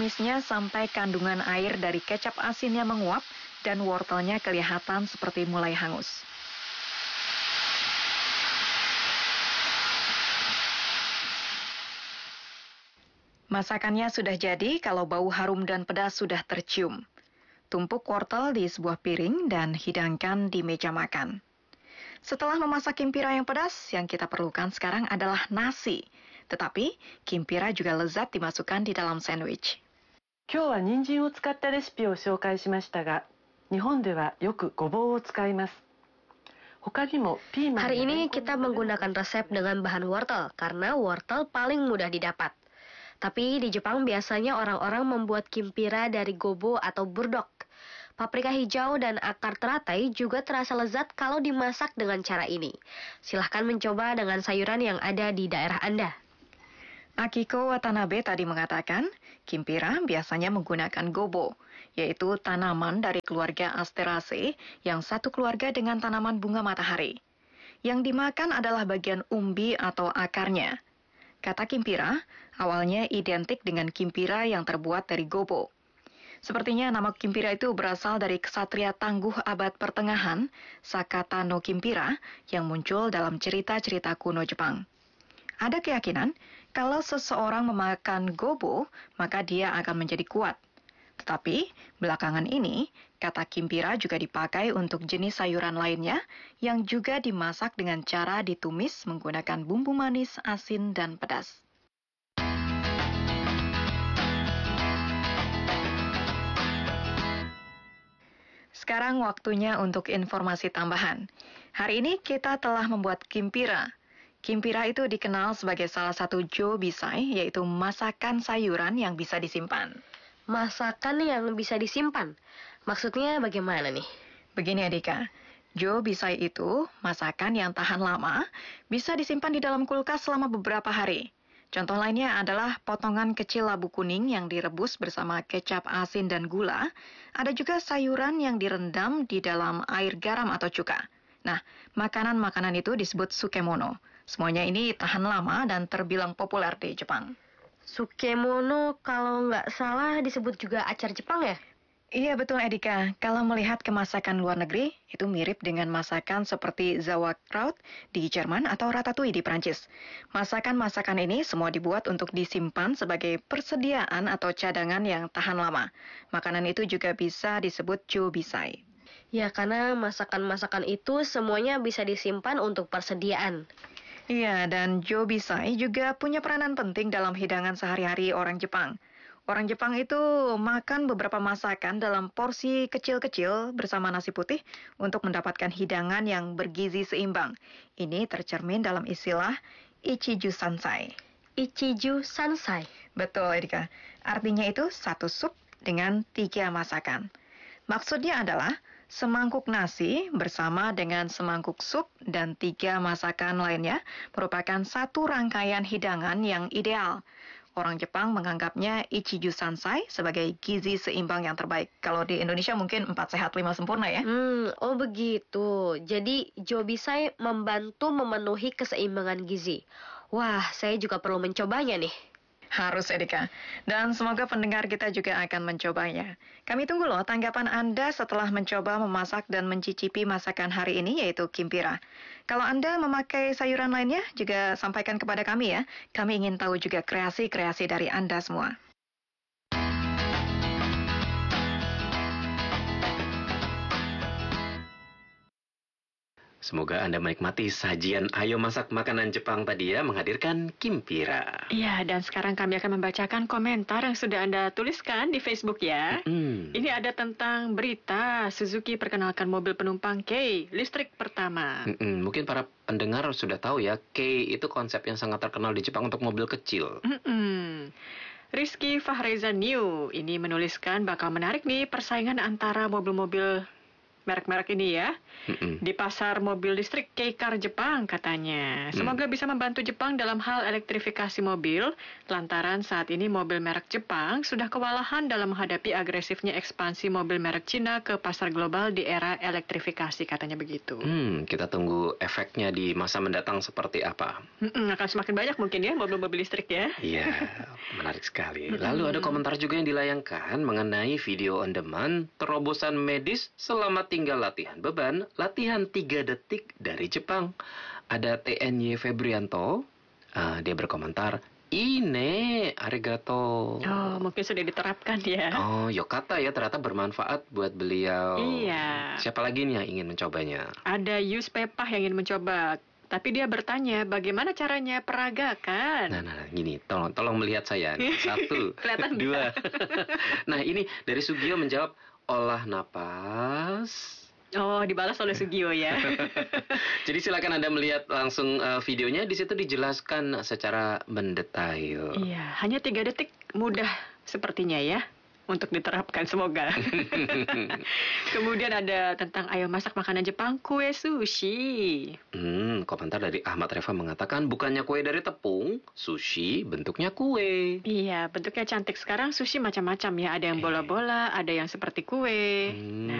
tumisnya sampai kandungan air dari kecap asinnya menguap dan wortelnya kelihatan seperti mulai hangus. Masakannya sudah jadi kalau bau harum dan pedas sudah tercium. Tumpuk wortel di sebuah piring dan hidangkan di meja makan. Setelah memasak kimpira yang pedas, yang kita perlukan sekarang adalah nasi. Tetapi, kimpira juga lezat dimasukkan di dalam sandwich. 今日は人参を使ったレシピを紹介しましたが、日本ではよくごぼうを使います。他にもピーマン。 Hari ini kita menggunakan resep dengan bahan wortel karena wortel paling mudah didapat. Tapi di Jepang biasanya orang-orang membuat kimpira dari gobo atau burdok. Paprika hijau dan akar teratai juga terasa lezat kalau dimasak dengan cara ini. Silahkan mencoba dengan sayuran yang ada di daerah Anda. Akiko Watanabe tadi mengatakan, kimpira biasanya menggunakan gobo, yaitu tanaman dari keluarga Asteraceae yang satu keluarga dengan tanaman bunga matahari. Yang dimakan adalah bagian umbi atau akarnya. Kata kimpira, awalnya identik dengan kimpira yang terbuat dari gobo. Sepertinya nama kimpira itu berasal dari ksatria tangguh abad pertengahan, Sakata no Kimpira, yang muncul dalam cerita-cerita kuno Jepang. Ada keyakinan, kalau seseorang memakan gobo, maka dia akan menjadi kuat. Tetapi, belakangan ini, kata kimpira juga dipakai untuk jenis sayuran lainnya yang juga dimasak dengan cara ditumis menggunakan bumbu manis, asin, dan pedas. Sekarang waktunya untuk informasi tambahan. Hari ini kita telah membuat kimpira. Kimpira itu dikenal sebagai salah satu jobisai, yaitu masakan sayuran yang bisa disimpan. Masakan yang bisa disimpan. Maksudnya bagaimana nih? Begini Adika, jobisai itu masakan yang tahan lama, bisa disimpan di dalam kulkas selama beberapa hari. Contoh lainnya adalah potongan kecil labu kuning yang direbus bersama kecap asin dan gula. Ada juga sayuran yang direndam di dalam air garam atau cuka. Nah, makanan-makanan itu disebut sukemono. Semuanya ini tahan lama dan terbilang populer di Jepang. Sukemono kalau nggak salah disebut juga acar Jepang ya? Iya betul Edika, kalau melihat kemasakan luar negeri, itu mirip dengan masakan seperti sauerkraut di Jerman atau ratatouille di Prancis. Masakan-masakan ini semua dibuat untuk disimpan sebagai persediaan atau cadangan yang tahan lama. Makanan itu juga bisa disebut jobisai. Ya, karena masakan-masakan itu semuanya bisa disimpan untuk persediaan. Iya, dan jobisai juga punya peranan penting dalam hidangan sehari-hari orang Jepang. Orang Jepang itu makan beberapa masakan dalam porsi kecil-kecil bersama nasi putih untuk mendapatkan hidangan yang bergizi seimbang. Ini tercermin dalam istilah Ichiju Sansai. Ichiju Sansai. Betul, Edika. Artinya itu satu sup dengan 3 masakan. Maksudnya adalah semangkuk nasi bersama dengan semangkuk sup dan 3 masakan lainnya merupakan satu rangkaian hidangan yang ideal. Orang Jepang menganggapnya Ichiju Sansai sebagai gizi seimbang yang terbaik. Kalau di Indonesia mungkin 4 sehat 5 sempurna ya. Oh begitu. Jadi jobisai membantu memenuhi keseimbangan gizi. Wah, saya juga perlu mencobanya nih. Harus Edika. Dan semoga pendengar kita juga akan mencobanya. Kami tunggu loh tanggapan Anda setelah mencoba memasak dan mencicipi masakan hari ini yaitu kimpira. Kalau Anda memakai sayuran lainnya juga sampaikan kepada kami ya. Kami ingin tahu juga kreasi-kreasi dari Anda semua. Semoga Anda menikmati sajian Ayo Masak Makanan Jepang tadi ya, menghadirkan kimpira. Iya, dan sekarang kami akan membacakan komentar yang sudah Anda tuliskan di Facebook ya. Ini ada tentang berita Suzuki perkenalkan mobil penumpang Kei, listrik pertama. Mungkin para pendengar sudah tahu ya, Kei itu konsep yang sangat terkenal di Jepang untuk mobil kecil. Rizky Fahreza New ini menuliskan bakal menarik nih persaingan antara mobil-mobil merek-merek ini ya. Di pasar mobil listrik K-Car Jepang katanya. Semoga bisa membantu Jepang dalam hal elektrifikasi mobil, lantaran saat ini mobil merek Jepang sudah kewalahan dalam menghadapi agresifnya ekspansi mobil merek Cina ke pasar global di era elektrifikasi, katanya begitu. Kita tunggu efeknya di masa mendatang seperti apa. Akan semakin banyak mungkin ya mobil-mobil listrik ya. Iya, menarik sekali. Lalu ada komentar juga yang dilayangkan mengenai video on demand terobosan medis selama tinggal latihan beban, latihan 3 detik dari Jepang. Ada TNY Febrianto, dia berkomentar, "Ine, arigato." Oh, mungkin sudah diterapkan ya. Oh, yokata ya, ternyata bermanfaat buat beliau. Iya. Siapa lagi nih yang ingin mencobanya? Ada Yus Pepah yang ingin mencoba. Tapi dia bertanya, bagaimana caranya peragakan? Nah, gini, tolong melihat saya. Nih. 1, Kelihatan 2. Nah, ini dari Sugio menjawab, olah napas. Oh, dibalas oleh Sugio ya. Jadi silakan Anda melihat langsung videonya. Di situ dijelaskan secara mendetail. Iya, hanya 3 detik, mudah sepertinya ya. Untuk diterapkan, semoga. Kemudian ada tentang ayo masak makanan Jepang, kue sushi. Komentar dari Ahmad Reva mengatakan, bukannya kue dari tepung, sushi bentuknya kue. Iya, bentuknya cantik. Sekarang sushi macam-macam ya. Ada yang bola-bola, ada yang seperti kue. Nah,